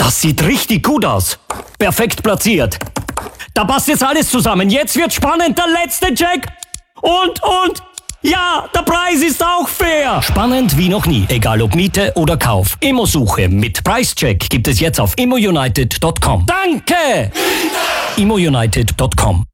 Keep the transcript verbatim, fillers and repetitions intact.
Das sieht richtig gut aus. Perfekt platziert. Da passt jetzt alles zusammen. Jetzt wird spannend, der letzte Check. Und, und, ja, der Preis ist auch fair. Spannend wie noch nie, egal ob Miete oder Kauf. Immosuche mit Preischeck gibt es jetzt auf immo united punkt com. Danke! immo united punkt com